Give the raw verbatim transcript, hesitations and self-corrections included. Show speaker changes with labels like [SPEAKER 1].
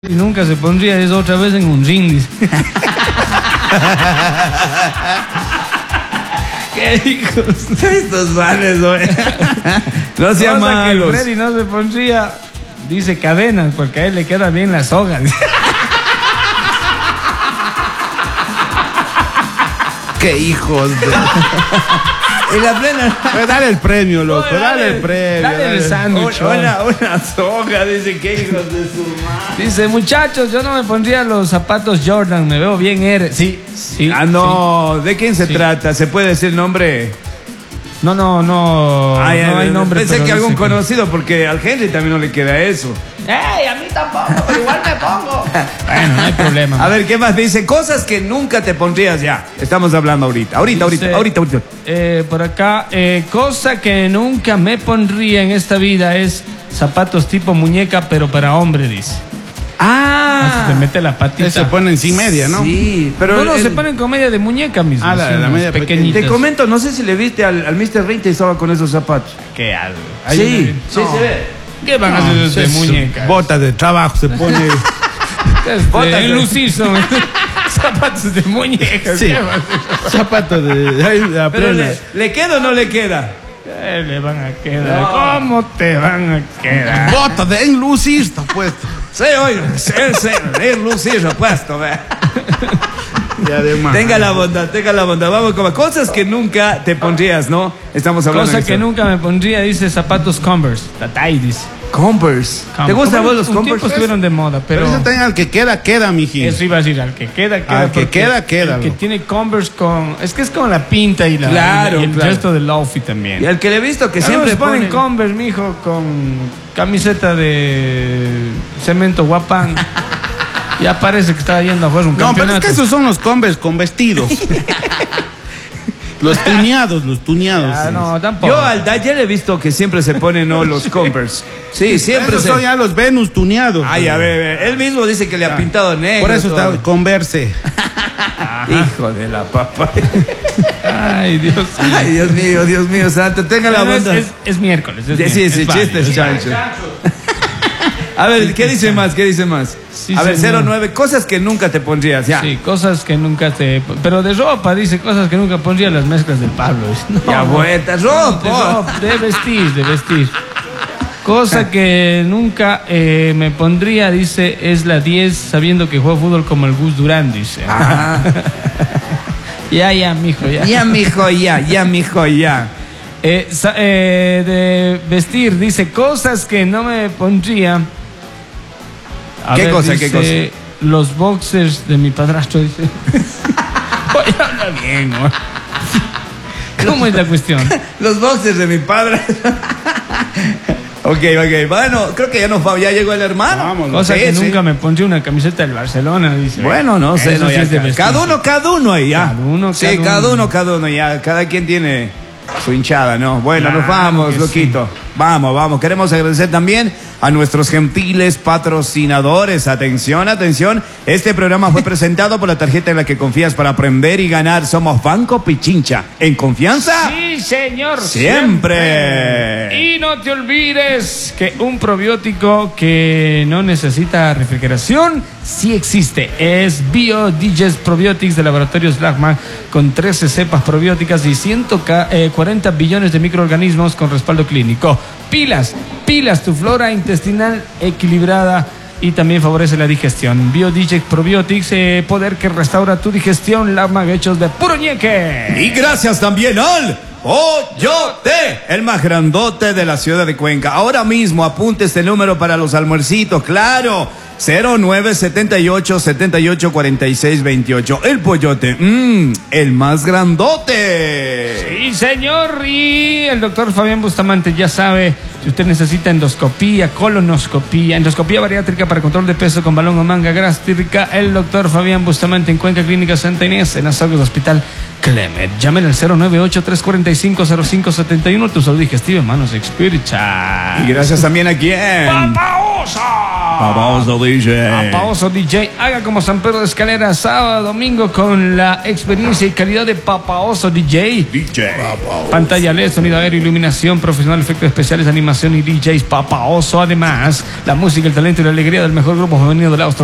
[SPEAKER 1] Y nunca se pondría eso otra vez en un ring, dice. ¿Qué hijos?
[SPEAKER 2] Estos males, güey. No sean malos.
[SPEAKER 1] Que Freddy no se pondría, dice, cadenas, porque a él le queda bien la soga.
[SPEAKER 2] Qué hijos de... En la plena...
[SPEAKER 3] Pues dale el premio, loco, dale, dale el premio.
[SPEAKER 1] Dale, dale el sándwich.
[SPEAKER 2] Una, una soga, dice, qué hijos de su madre.
[SPEAKER 1] Dice, muchachos, yo no me pondría los zapatos Jordan, me veo bien eres. Sí, sí.
[SPEAKER 2] Ah, no, sí. ¿De quién se
[SPEAKER 1] sí.
[SPEAKER 2] trata? ¿Se puede decir nombre?
[SPEAKER 1] No, no, no,
[SPEAKER 2] Ay,
[SPEAKER 1] no hay nombre.
[SPEAKER 2] Pensé que algún conocido, que... porque al Henry también no le queda eso.
[SPEAKER 1] ¡Ey! A mí tampoco, pero igual me pongo. Bueno, no hay problema.
[SPEAKER 2] A ver, ¿qué más dice? Cosas que nunca te pondrías ya. Estamos hablando ahorita. Ahorita,
[SPEAKER 1] dice,
[SPEAKER 2] ahorita, ahorita, ahorita.
[SPEAKER 1] Eh, por acá, eh, cosa que nunca me pondría en esta vida es zapatos tipo muñeca, pero para hombre, dice.
[SPEAKER 2] Ah,
[SPEAKER 1] se mete la patita.
[SPEAKER 3] Se ponen sin media, ¿no?
[SPEAKER 2] Sí, pero
[SPEAKER 1] no, no,
[SPEAKER 2] el...
[SPEAKER 1] se ponen con media de muñeca mismo.
[SPEAKER 3] Ah, la, la media
[SPEAKER 1] pequeñita.
[SPEAKER 2] Te comento, no sé si le viste al, al mister Rita y estaba con esos zapatos.
[SPEAKER 1] ¿Qué algo?
[SPEAKER 2] Sí, sí
[SPEAKER 1] no.
[SPEAKER 2] se ve.
[SPEAKER 1] ¿Qué van a hacer
[SPEAKER 3] no,
[SPEAKER 1] de muñeca?
[SPEAKER 3] Botas de trabajo se pone.
[SPEAKER 1] Botas de lucir son zapatos de muñeca.
[SPEAKER 3] Sí. Zapatos de, ay, de
[SPEAKER 2] Pero le, ¿le queda o no le queda?
[SPEAKER 1] ¿Qué le van a quedar?
[SPEAKER 2] No.
[SPEAKER 1] ¿Cómo te van a quedar?
[SPEAKER 3] Botas de enlucir está puesto.
[SPEAKER 2] Sí, oye, sí, sí, es lucir puesto, ve.
[SPEAKER 3] Y además,
[SPEAKER 2] tenga la bondad, tenga la bondad. Vamos con cosas que nunca te pondrías, ¿no? Estamos hablando
[SPEAKER 1] Cosa
[SPEAKER 2] de
[SPEAKER 1] que
[SPEAKER 2] eso.
[SPEAKER 1] nunca me pondría, dice zapatos Converse. Tatay, dice.
[SPEAKER 2] Converse.
[SPEAKER 1] Converse.
[SPEAKER 2] ¿Te gustan vos los
[SPEAKER 1] Un tiempo
[SPEAKER 2] Converse?
[SPEAKER 1] estuvieron de moda, pero...
[SPEAKER 3] Pero eso también al que queda, queda, mijín.
[SPEAKER 1] Eso iba a decir, al que queda, queda.
[SPEAKER 3] Al que
[SPEAKER 1] porque
[SPEAKER 3] queda, queda,
[SPEAKER 1] El que
[SPEAKER 3] bro.
[SPEAKER 1] tiene Converse con... Es que es como la pinta y, la,
[SPEAKER 2] Claro,
[SPEAKER 1] y el
[SPEAKER 2] claro.
[SPEAKER 1] resto del outfit también.
[SPEAKER 2] Y al que le he visto que
[SPEAKER 1] Algunos
[SPEAKER 2] siempre
[SPEAKER 1] ponen
[SPEAKER 2] ponen...
[SPEAKER 1] Converse, mijo, con camiseta de cemento guapán. Ya parece que estaba yendo a jugar un
[SPEAKER 3] No, pero
[SPEAKER 1] campeonato.
[SPEAKER 3] es que esos son los Converse con vestidos. Los tuneados, los tuneados.
[SPEAKER 1] Ah,
[SPEAKER 3] sí.
[SPEAKER 1] no, tampoco.
[SPEAKER 2] Yo al Dyer he visto que siempre se ponen, ¿no? Los Converse. Sí, siempre
[SPEAKER 3] Esos
[SPEAKER 2] se...
[SPEAKER 3] son ya los Venus tuneados.
[SPEAKER 2] Ay, a ver, a ver, él mismo dice que le ha pintado negro.
[SPEAKER 3] Por eso
[SPEAKER 2] todo.
[SPEAKER 3] está Converse.
[SPEAKER 2] Hijo de la papa.
[SPEAKER 1] Ay, Dios mío.
[SPEAKER 2] Ay, Dios mío, Dios mío, santo, tenga la
[SPEAKER 1] Bueno, es,
[SPEAKER 2] bondad.
[SPEAKER 1] es, es miércoles. Es
[SPEAKER 2] Sí, sí,
[SPEAKER 1] miércoles,
[SPEAKER 2] sí,
[SPEAKER 1] es válido,
[SPEAKER 2] chistes,
[SPEAKER 1] es válido.
[SPEAKER 2] chancho. A ver, ¿qué dice más? ¿Qué dice más?
[SPEAKER 1] Sí,
[SPEAKER 2] a ver,
[SPEAKER 1] señor.
[SPEAKER 2] cero nueve, cosas que nunca te pondrías, ya.
[SPEAKER 1] Sí, cosas que nunca te... Pero de ropa, dice, cosas que nunca pondría las mezclas del Pablo. Dice, no,
[SPEAKER 2] Ya
[SPEAKER 1] no,
[SPEAKER 2] vuelta,
[SPEAKER 1] de,
[SPEAKER 2] ropa.
[SPEAKER 1] ropa, de vestir, de vestir. Cosa que nunca eh, me pondría, dice, es la diez, sabiendo que juega fútbol como el Gus Durán, dice.
[SPEAKER 2] Ah.
[SPEAKER 1] Ya, ya, mijo, ya.
[SPEAKER 2] Ya, mijo, ya, ya, mijo, ya.
[SPEAKER 1] Eh, sa- eh, de vestir, dice, cosas que no me pondría. A
[SPEAKER 2] ¿Qué
[SPEAKER 1] ver,
[SPEAKER 2] cosa, qué
[SPEAKER 1] dice, los boxers de mi padrastro, dice. Oye, habla bien, ¿no? ¿Cómo es la cuestión?
[SPEAKER 2] Los boxers de mi padre. Ok, ok. Bueno, creo que ya nos va, ya llegó el hermano.
[SPEAKER 3] Vámonos.
[SPEAKER 1] Cosa
[SPEAKER 2] Sí,
[SPEAKER 1] que
[SPEAKER 2] sí.
[SPEAKER 1] nunca me pondría una camiseta del Barcelona, dice.
[SPEAKER 2] Bueno, no sé,
[SPEAKER 1] Eso
[SPEAKER 2] no,
[SPEAKER 1] sí
[SPEAKER 2] ya
[SPEAKER 1] es de
[SPEAKER 2] ca-
[SPEAKER 1] vestir.
[SPEAKER 2] cada uno, cada uno ahí, ya.
[SPEAKER 1] Cada uno,
[SPEAKER 2] sí,
[SPEAKER 1] cada
[SPEAKER 2] cada
[SPEAKER 1] uno.
[SPEAKER 2] uno, cada uno, ya. Cada quien tiene su hinchada, ¿no? Bueno,
[SPEAKER 1] Claro
[SPEAKER 2] nos vamos,
[SPEAKER 1] que
[SPEAKER 2] loquito. Vamos, vamos. Queremos agradecer también a nuestros gentiles patrocinadores. Atención, atención. Este programa fue presentado por la tarjeta en la que confías para aprender y ganar. Somos Banco Pichincha. ¿En confianza?
[SPEAKER 1] Sí, señor.
[SPEAKER 2] Siempre.
[SPEAKER 1] Y no te olvides que un probiótico que no necesita refrigeración sí existe. Es BioDigest Probiotics de Laboratorios Lachman, con trece cepas probióticas y ciento cuarenta billones de microorganismos con respaldo clínico. Pilas, pilas, tu flora intestinal equilibrada y también favorece la digestión. BioDigest Probiotics, eh, poder que restaura tu digestión. Lachman, hechos de puro ñeque.
[SPEAKER 2] Y gracias también al Pollote, el más grandote de la ciudad de Cuenca. Ahora mismo apunte este número para los almuercitos, claro. cero nueve setenta y ocho setenta y ocho cuarenta y seis veintiocho. El Pollote, mmm, el más grandote.
[SPEAKER 1] Sí, señor. Y el doctor Fabián Bustamante ya sabe, si usted necesita endoscopía, colonoscopía, endoscopía bariátrica para control de peso con balón o manga gástrica, el doctor Fabián Bustamante en Cuenca Clínica Santa Inés, en Azogues Hospital Clemet. Llamen al cero nueve ocho tres cuatro cinco cero cinco siete uno. Tu salud digestiva en manos espiritual.
[SPEAKER 2] Y gracias también a quién.
[SPEAKER 1] ¡Papaosa!
[SPEAKER 2] Famoso D J.
[SPEAKER 1] Papaoso D J, haga como San Pedro de Escalera, sábado, domingo, con la experiencia y calidad de Papaoso D J.
[SPEAKER 2] D J.
[SPEAKER 1] Pantalla L E D, sonido aéreo, iluminación profesional, efectos especiales, animación y D Js Papaoso. Además, la música, el talento y la alegría del mejor grupo femenino de la Austria.